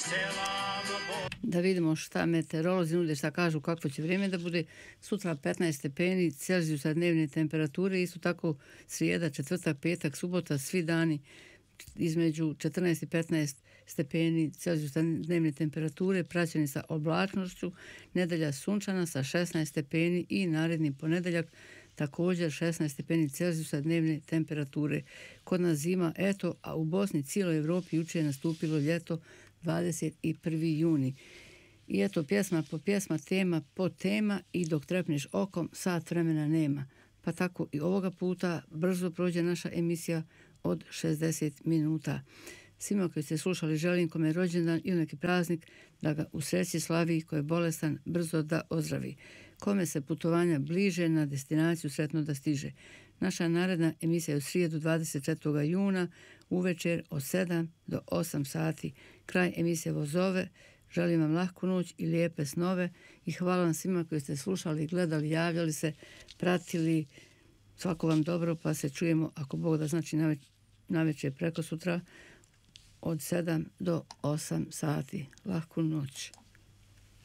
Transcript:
Da vidimo šta meteorolozi nude, šta kažu, kakvo će vrijeme da bude. Sutra 15 stepeni Celzijusa dnevne temperature, isto tako srijeda, četvrtak, petak, subota, svi dani između 14 i 15 stepeni Celzijusa dnevne temperature, praćeni sa oblačnošću, nedelja sunčana sa 16 stepeni i naredni ponedeljak također 16 stepeni Celzijusa dnevne temperature. Kod nas zima, eto, a u Bosni, cijeloj Evropi jučer je nastupilo ljeto 21. juni. I eto, pjesma po pjesma, tema po tema i dok trepneš okom, sat vremena nema. Pa tako i ovoga puta brzo prođe naša emisija od 60 minuta. Svima koji ste slušali želim kome je rođendan ili neki praznik da ga u sreći slavi, ko je bolestan brzo da ozdravi. Kome se putovanja bliže na destinaciju sretno da stiže. Naša naredna emisija je u srijedu 24. juna uvečer od 7 do 8 sati. Kraj emisije Vozove. Želim vam lahku noć i lijepe snove i hvala vam svima koji ste slušali, gledali, javljali se, pratili. Svako vam dobro, pa se čujemo ako Bog da, znači navečer preko sutra od 7 do 8 sati. Lahku noć.